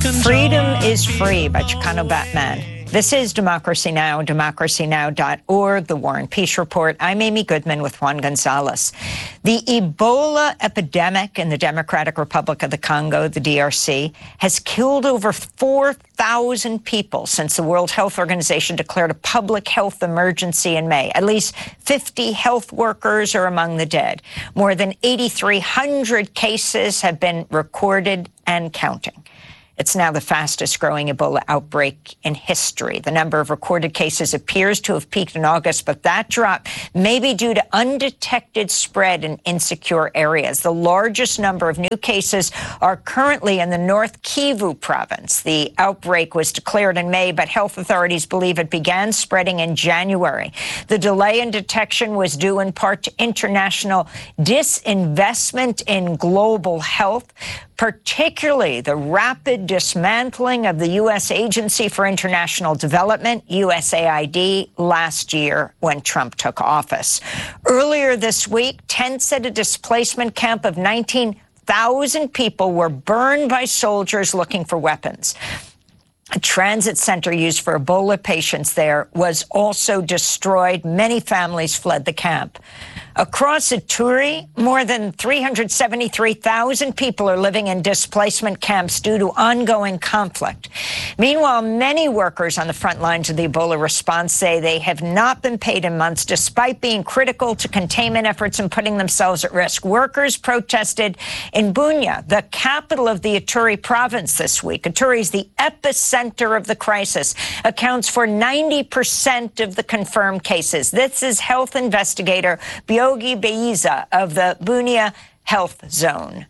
Freedom is Free by Chicano Batman. This is Democracy Now!, democracynow.org, The War and Peace Report. I'm Amy Goodman with Juan Gonzalez. The Ebola epidemic in the Democratic Republic of the Congo, the DRC, has killed over 4,000 people since the World Health Organization declared a public health emergency in May. At least 50 health workers are among the dead. More than 8,300 cases have been recorded and counting. It's now the fastest growing Ebola outbreak in history. The number of recorded cases appears to have peaked in August, but that drop may be due to undetected spread in insecure areas. The largest number of new cases are currently in the North Kivu province. The outbreak was declared in May, but health authorities believe it began spreading in January. The delay in detection was due in part to international disinvestment in global health, particularly the rapid dismantling of the U.S. Agency for International Development, USAID, last year when Trump took office. Earlier this week, tents at a displacement camp of 19,000 people were burned by soldiers looking for weapons. A transit center used for Ebola patients there was also destroyed. Many families fled the camp. Across Ituri, more than 373,000 people are living in displacement camps due to ongoing conflict. Meanwhile, many workers on the front lines of the Ebola response say they have not been paid in months, despite being critical to containment efforts and putting themselves at risk. Workers protested in Bunia, the capital of the Ituri province, this week. Ituri is the epicenter of the crisis, accounts for 90% of the confirmed cases. This is health investigator Biogi Beiza of the Bunia Health Zone.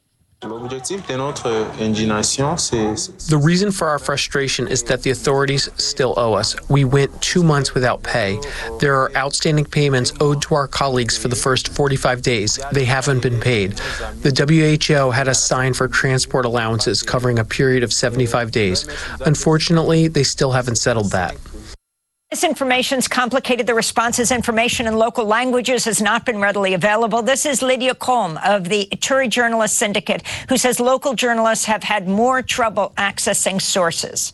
The reason for our frustration is that the authorities still owe us. We went 2 months without pay. There are outstanding payments owed to our colleagues for the first 45 days. They haven't been paid. The WHO had us sign for transport allowances covering a period of 75 days. Unfortunately, they still haven't settled that. This information's complicated. The response's information in local languages has not been readily available. This is Lydia Colm of the Ituri Journalist Syndicate, who says local journalists have had more trouble accessing sources.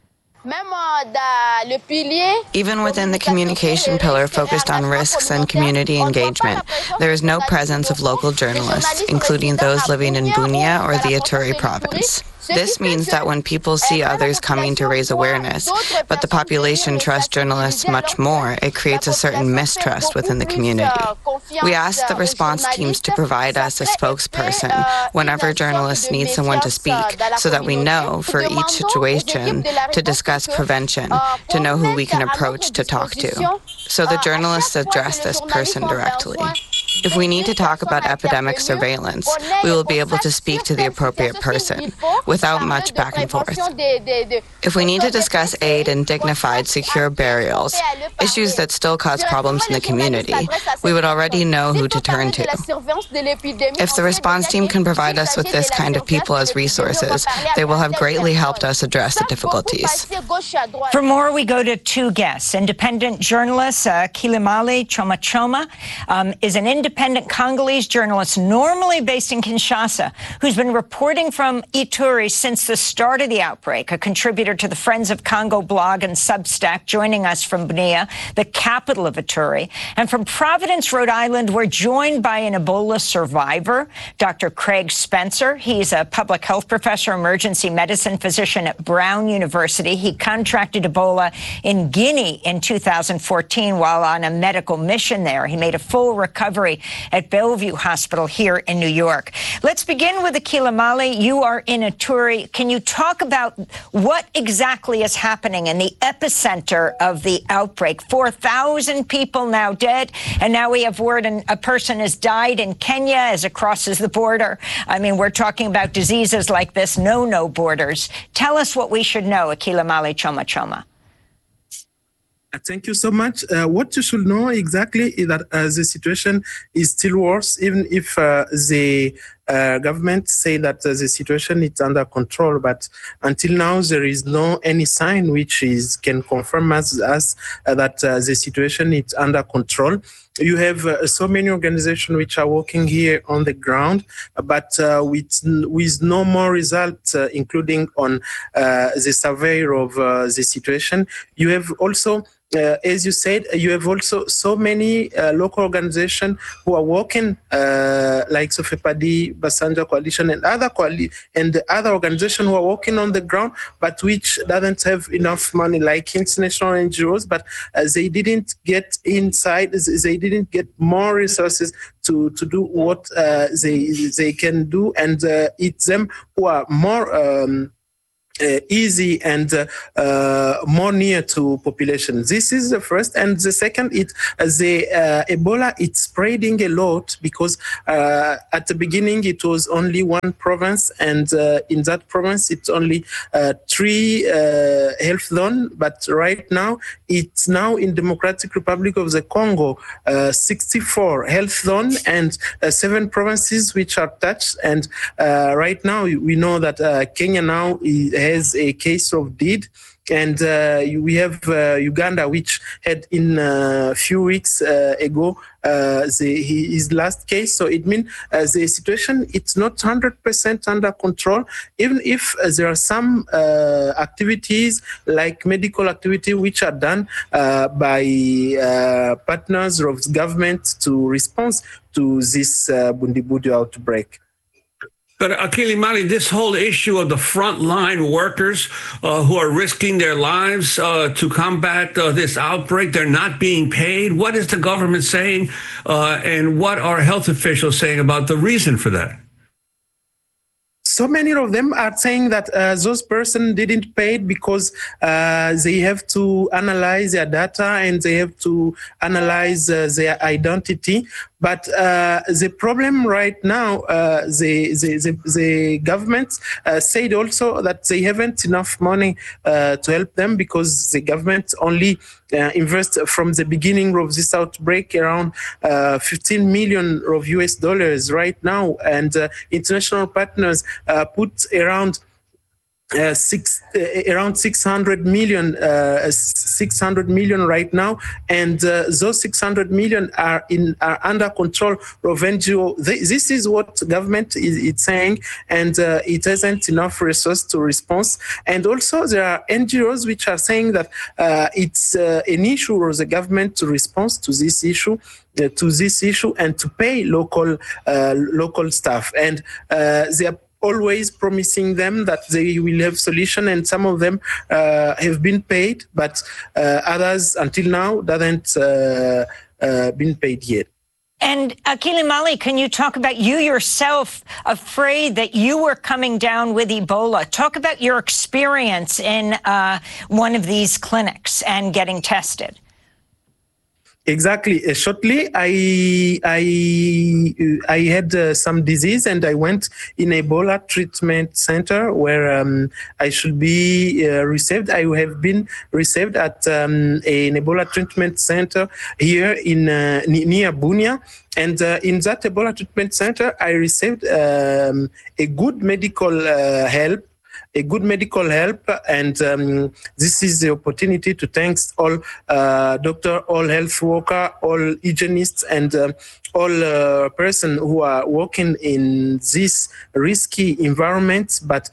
Even within the communication pillar focused on risks and community engagement, there is no presence of local journalists, including those living in Bunia or the Ituri province. This means that when people see others coming to raise awareness, but the population trusts journalists much more, it creates a certain mistrust within the community. We ask the response teams to provide us a spokesperson whenever journalists need someone to speak, so that we know, for each situation, to discuss prevention, to know who we can approach to talk to. So the journalists address this person directly. If we need to talk about epidemic surveillance, we will be able to speak to the appropriate person without much back and forth. If we need to discuss aid and dignified, secure burials, issues that still cause problems in the community, we would already know who to turn to. If the response team can provide us with this kind of people as resources, they will have greatly helped us address the difficulties. For more, we go to two guests. Independent journalist Kilimali Choma Choma is an independent Congolese journalist, normally based in Kinshasa, who's been reporting from Ituri since the start of the outbreak, a contributor to the Friends of Congo blog and Substack, joining us from Bunia, the capital of Ituri. And from Providence, Rhode Island, we're joined by an Ebola survivor, Dr. Craig Spencer. He's a public health professor, emergency medicine physician at Brown University. He contracted Ebola in Guinea in 2014 while on a medical mission there. He made a full recovery at Bellevue Hospital here in New York. Let's begin with Akila Mali. You are in Ituri. Can you talk about what exactly is happening in the epicenter of the outbreak? 4,000 people now dead, and now we have word a person has died in Kenya as it crosses the border. I mean, we're talking about diseases like this, no borders. Tell us what we should know, Akila Mali Choma Choma. Thank you so much. What you should know exactly is that the situation is still worse, even if the government say that the situation is under control, but until now there is no any sign which can confirm us that the situation is under control. You have so many organizations which are working here on the ground, but with no more results, including on the survey of the situation. You have also, as you said, you have also so many local organizations who are working, like Sofepadi, Basanja Coalition, and other organizations who are working on the ground, but which doesn't have enough money, like international NGOs. But they didn't get inside. They didn't get more resources to do what they can do, and it's them who are more easy and more near to population. This is the first. And the second, the Ebola, it's spreading a lot because at the beginning it was only one province, and in that province it's only 3 health zones, but right now it's now in Democratic Republic of the Congo, 64 health zones and 7 provinces which are touched. And right now we know that Kenya now has a case of DID, and we have Uganda, which had in a few weeks ago his last case. So it means the situation, it's not 100% under control, even if there are some activities like medical activity which are done by partners of the government to respond to this Bundibugyo outbreak. But Akili Mali, this whole issue of the frontline workers who are risking their lives to combat this outbreak, they're not being paid. What is the government saying, and what are health officials saying about the reason for that? So many of them are saying that those persons didn't pay because they have to analyze their data and they have to analyze their identity. But the problem right now, the government said also that they haven't enough money to help them, because the government only invest from the beginning of this outbreak around $15 million US right now, and international partners put around around 600 million right now, and those 600 million are under control of NGO. This is what government is saying, and it hasn't enough resource to respond. And also there are NGOs which are saying that it's an issue for the government to respond to this issue. And to pay local staff, and they are always promising them that they will have solution, and some of them have been paid, but others until now haven't been paid yet. And Akili Mali, can you talk about you yourself afraid that you were coming down with Ebola? Talk about your experience in one of these clinics and getting tested. Exactly. Shortly, I had some disease, and I went in Ebola treatment center where I should be received. I have been received at an Ebola treatment center here in near Bunia. And in that Ebola treatment center, I received a good medical help. And this is the opportunity to thank all doctor, all health worker, all hygienists, and all person who are working in this risky environment, but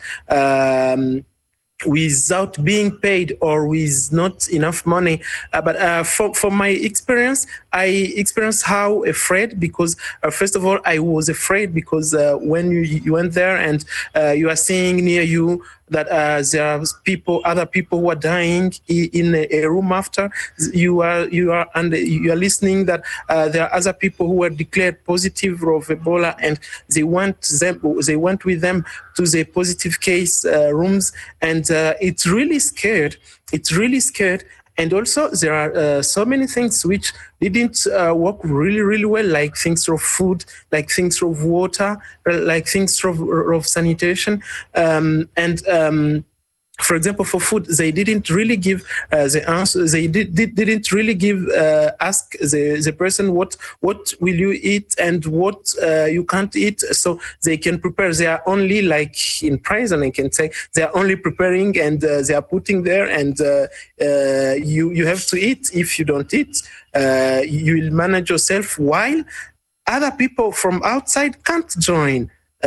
without being paid or with not enough money. But for my experience, I experienced how afraid, because first of all, I was afraid because when you went there and you are seeing near you that there are other people who are dying in a room after you are listening that there are other people who were declared positive of Ebola, and they went with them to the positive case rooms, and it's really scared. And also there are so many things which didn't work really well, like things of food, like things of water, like things of sanitation. for example, for food, they didn't really give the answer. They didn't really give ask the person what will you eat and what you can't eat, so they can prepare. They are only like in prison, I can say, they are only preparing and they are putting there, and you have to eat. If you don't eat, you will manage yourself, while other people from outside can't join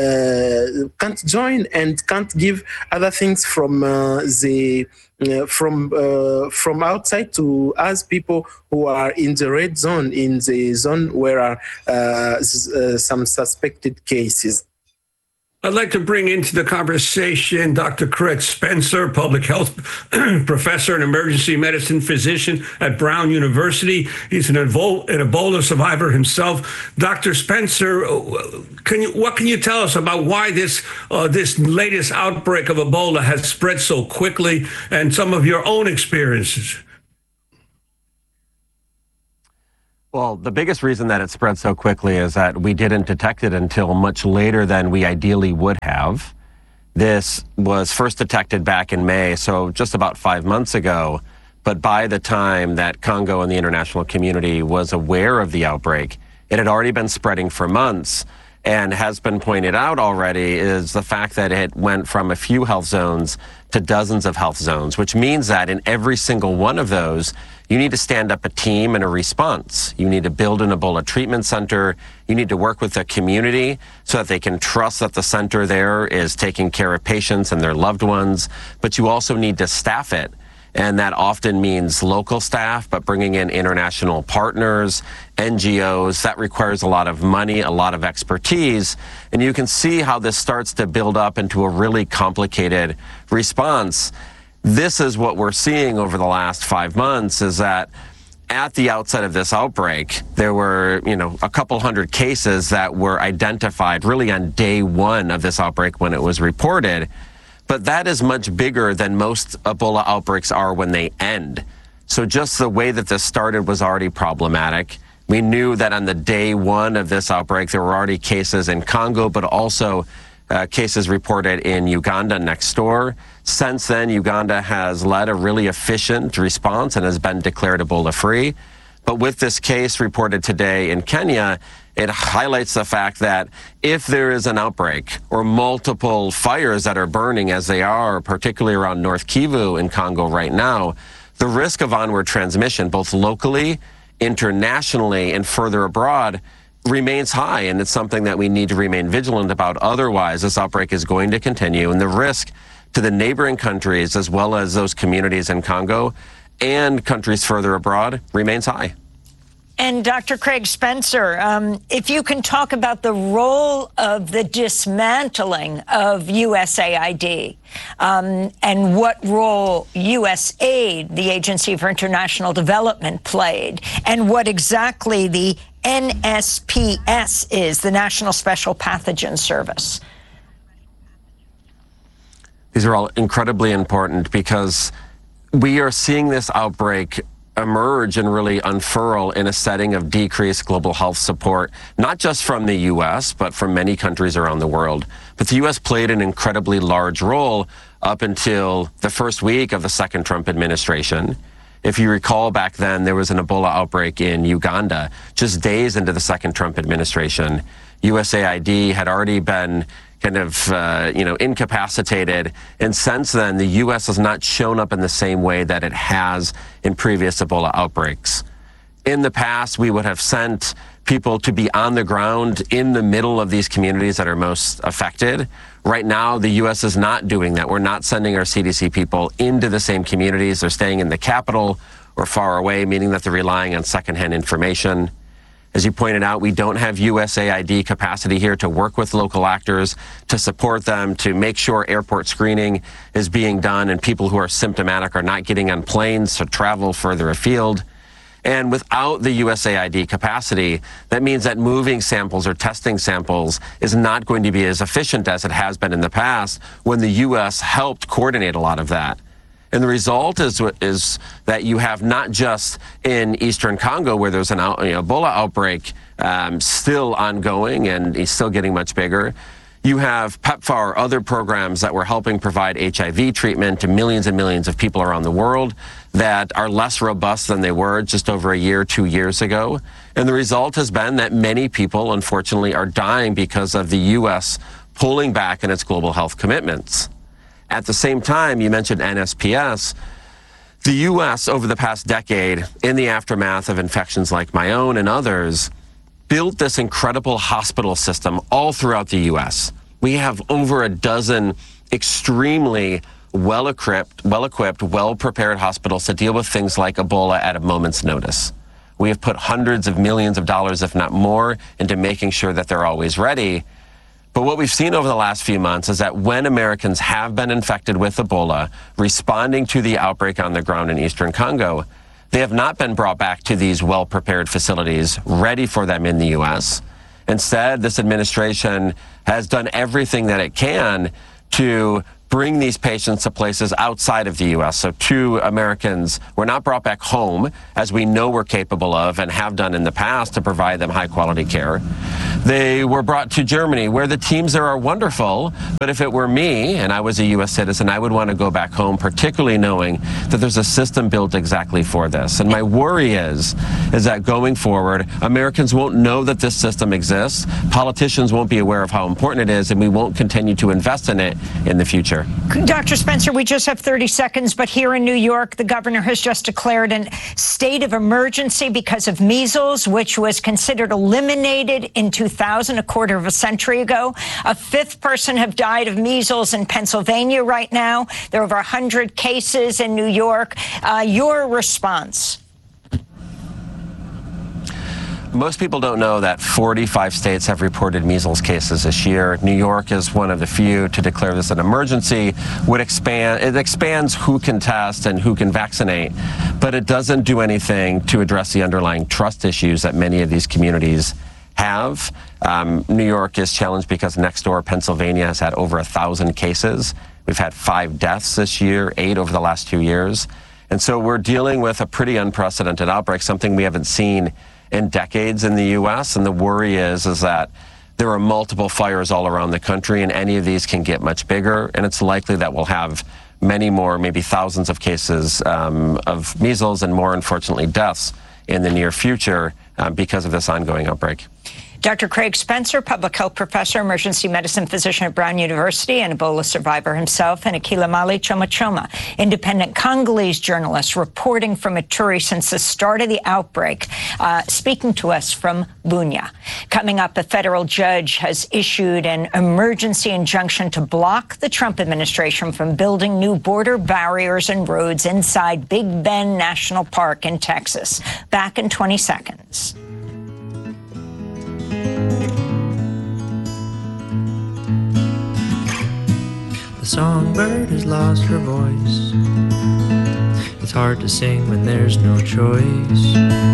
and can't give other things from from outside to us people who are in the red zone, in the zone where are some suspected cases. I'd like to bring into the conversation Dr. Craig Spencer, public health professor and emergency medicine physician at Brown University. He's an Ebola survivor himself. Dr. Spencer, what can you tell us about why this latest outbreak of Ebola has spread so quickly, and some of your own experiences? Well, the biggest reason that it spread so quickly is that we didn't detect it until much later than we ideally would have. This was first detected back in May, so just about 5 months ago. But by the time that Congo and the international community was aware of the outbreak, it had already been spreading for months. And has been pointed out already is the fact that it went from a few health zones to dozens of health zones, which means that in every single one of those, you need to stand up a team and a response. You need to build an Ebola treatment center. You need to work with the community so that they can trust that the center there is taking care of patients and their loved ones. But you also need to staff it. And that often means local staff, but bringing in international partners, NGOs. That requires a lot of money, a lot of expertise. And you can see how this starts to build up into a really complicated response. This is what we're seeing over the last 5 months, is that at the outset of this outbreak, there were, a couple hundred cases that were identified really on day one of this outbreak when it was reported. But that is much bigger than most Ebola outbreaks are when they end. So just the way that this started was already problematic. We knew that on the day one of this outbreak, there were already cases in Congo, but also cases reported in Uganda next door. Since then, Uganda has led a really efficient response and has been declared Ebola-free. But with this case reported today in Kenya, it highlights the fact that if there is an outbreak or multiple fires that are burning, as they are, particularly around North Kivu in Congo right now, the risk of onward transmission, both locally, internationally, and further abroad, remains high. And it's something that we need to remain vigilant about. Otherwise, this outbreak is going to continue, and the risk to the neighboring countries, as well as those communities in Congo and countries further abroad, remains high. And Dr. Craig Spencer, if you can talk about the role of the dismantling of USAID and what role USAID, the Agency for International Development, played, and what exactly the NSPS is, the National Special Pathogen Service. These are all incredibly important because we are seeing this outbreak emerge and really unfurl in a setting of decreased global health support, not just from the U.S., but from many countries around the world. But the U.S. played an incredibly large role up until the first week of the second Trump administration. If you recall back then, there was an Ebola outbreak in Uganda just days into the second Trump administration. USAID had already been kind of, incapacitated. And since then, the U.S. has not shown up in the same way that it has in previous Ebola outbreaks. In the past, we would have sent people to be on the ground in the middle of these communities that are most affected. Right now, the U.S. is not doing that. We're not sending our CDC people into the same communities. They're staying in the capital or far away, meaning that they're relying on secondhand information. As you pointed out, we don't have USAID capacity here to work with local actors, to support them, to make sure airport screening is being done and people who are symptomatic are not getting on planes to travel further afield. And without the USAID capacity, that means that moving samples or testing samples is not going to be as efficient as it has been in the past when the U.S. helped coordinate a lot of that. And the result is that you have not just in Eastern Congo, where there's an Ebola outbreak still ongoing and is still getting much bigger. You have PEPFAR, other programs that were helping provide HIV treatment to millions and millions of people around the world that are less robust than they were just over a year, 2 years ago. And the result has been that many people, unfortunately, are dying because of the U.S. pulling back in its global health commitments. At the same time, you mentioned NSPS. The U.S. over the past decade, in the aftermath of infections like my own and others, built this incredible hospital system all throughout the U.S. We have over a dozen extremely well-equipped, well-prepared hospitals to deal with things like Ebola at a moment's notice. We have put hundreds of millions of dollars, if not more, into making sure that they're always ready. But what we've seen over the last few months is that when Americans have been infected with Ebola, responding to the outbreak on the ground in eastern Congo, they have not been brought back to these well-prepared facilities ready for them in the U.S. Instead, this administration has done everything that it can to bring these patients to places outside of the U.S. So 2 Americans were not brought back home, as we know we're capable of and have done in the past to provide them high-quality care. They were brought to Germany, where the teams there are wonderful, but if it were me and I was a U.S. citizen, I would want to go back home, particularly knowing that there's a system built exactly for this. And my worry is that going forward, Americans won't know that this system exists, politicians won't be aware of how important it is, and we won't continue to invest in it in the future. Dr. Spencer, we just have 30 seconds, but here in New York, the governor has just declared a state of emergency because of measles, which was considered eliminated in 2000, a quarter of a century ago. A 5th person have died of measles in Pennsylvania right now. There are over 100 cases in New York. Your response? Most people don't know that 45 states have reported measles cases this year. New York is one of the few to declare this an emergency. It expands who can test and who can vaccinate, but it doesn't do anything to address the underlying trust issues that many of these communities have. New York is challenged because next door, Pennsylvania has had over 1,000 cases. We've had 5 deaths this year, 8 over the last 2 years. And so we're dealing with a pretty unprecedented outbreak, something we haven't seen in decades in the U.S. And the worry is that there are multiple fires all around the country, and any of these can get much bigger. And it's likely that we'll have many more, maybe thousands of cases of measles and more, unfortunately, deaths in the near future because of this ongoing outbreak. Dr. Craig Spencer, public health professor, emergency medicine physician at Brown University, and Ebola survivor himself, and Akila Mali Choma Choma, independent Congolese journalist reporting from Ituri since the start of the outbreak, speaking to us from Bunia. Coming up, a federal judge has issued an emergency injunction to block the Trump administration from building new border barriers and roads inside Big Bend National Park in Texas. Back in 20 seconds. The songbird has lost her voice. It's hard to sing when there's no choice.